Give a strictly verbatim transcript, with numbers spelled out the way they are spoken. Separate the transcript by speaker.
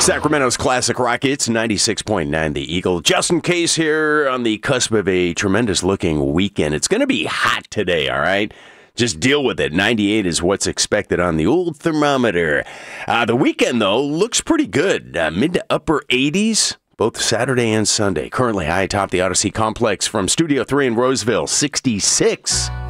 Speaker 1: Sacramento's classic Rockets, ninety-six point nine The Eagle. Justin Case here on the cusp of a tremendous-looking weekend. It's going to be hot today, all right? Just deal with it. ninety-eight is what's expected on the old thermometer. Uh, the weekend, though, looks pretty good. Uh, mid to upper eighties, both Saturday and Sunday. Currently high atop the Odyssey Complex from Studio three in Roseville, sixty-six.